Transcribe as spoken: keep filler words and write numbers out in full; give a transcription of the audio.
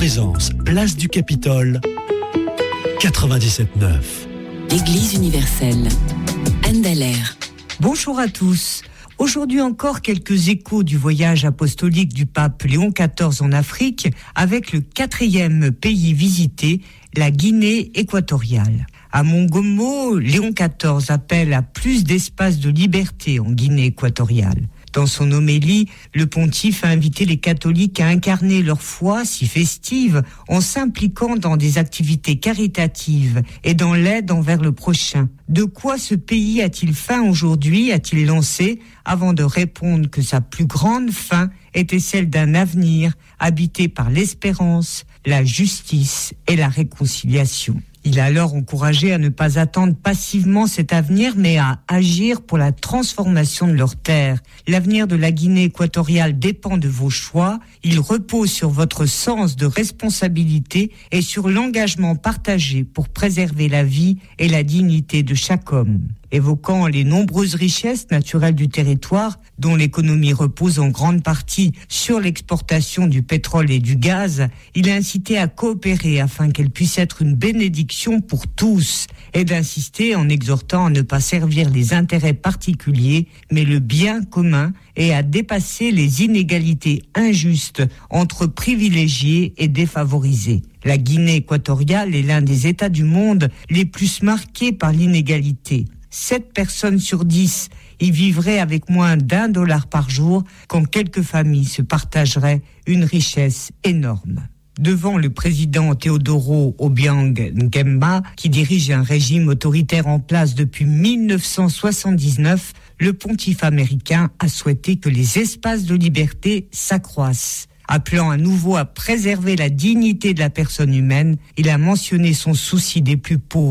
présence, place du Capitole, quatre-vingt-dix-sept neuf. Église universelle, Anne Dallaire. Bonjour à tous. Aujourd'hui encore, quelques échos du voyage apostolique du pape Léon quatorze en Afrique, avec le quatrième pays visité, la Guinée équatoriale. À Mongomo, Léon quatorze appelle à plus d'espace de liberté en Guinée équatoriale. Dans son homélie, le pontife a invité les catholiques à incarner leur foi si festive en s'impliquant dans des activités caritatives et dans l'aide envers le prochain. De quoi ce pays a-t-il faim aujourd'hui, a-t-il lancé, avant de répondre que sa plus grande faim était celle d'un avenir habité par l'espérance, la justice et la réconciliation. Il a alors encouragé à ne pas attendre passivement cet avenir, mais à agir pour la transformation de leur terre. L'avenir de la Guinée équatoriale dépend de vos choix. Il repose sur votre sens de responsabilité et sur l'engagement partagé pour préserver la vie et la dignité de chaque homme. Évoquant les nombreuses richesses naturelles du territoire, dont l'économie repose en grande partie sur l'exportation du pétrole et du gaz, il a incité à coopérer afin qu'elle puisse être une bénédiction pour tous, et d'insister en exhortant à ne pas servir les intérêts particuliers, mais le bien commun, et à dépasser les inégalités injustes entre privilégiés et défavorisés. La Guinée équatoriale est l'un des États du monde les plus marqués par l'inégalité. sept personnes sur dix y vivraient avec moins d'un dollar par jour, quand quelques familles se partageraient une richesse énorme. Devant le président Teodoro Obiang Nguema, qui dirige un régime autoritaire en place depuis mille neuf cent soixante-dix-neuf, le pontife américain a souhaité que les espaces de liberté s'accroissent. Appelant à nouveau à préserver la dignité de la personne humaine, il a mentionné son souci des plus pauvres.